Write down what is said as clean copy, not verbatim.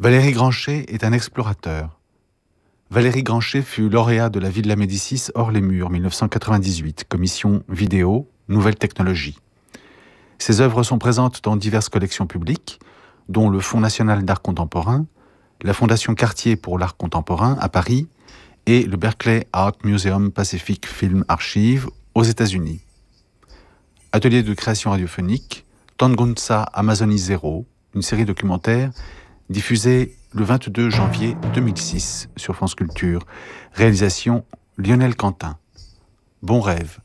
Valéry Granchet est un explorateur. Valéry Granchet fut lauréat de la Villa Médicis hors les murs 1998, commission vidéo, nouvelles technologies. Ses œuvres sont présentes dans diverses collections publiques, dont le Fonds national d'art contemporain, la Fondation Cartier pour l'art contemporain à Paris et le Berkeley Art Museum Pacific Film Archive aux États-Unis. Atelier de création radiophonique, Tangunsa Amazonie Zéro, une série documentaire diffusée le 22 janvier 2006 sur France Culture. Réalisation Lionel Quentin. Bon rêve.